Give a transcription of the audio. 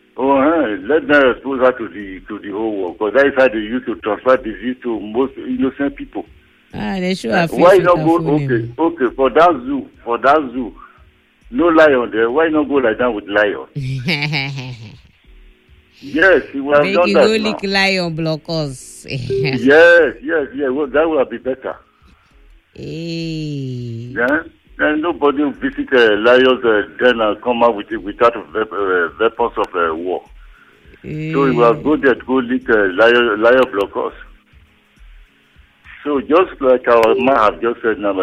Let them expose her to the whole world, because that is how they used to transfer disease to most innocent people. They show her face. Why not go? Okay, for that zoo, no lion there. Why not go like that with lion? Yes, he would have done that. They go lick lion blockers. Yes. Well, that would be better. Hey. Yeah. And nobody will visit lions then and come out with it without weapons of war. Hey. So he will go there to go lick lion blockers. So just like our man have just said now.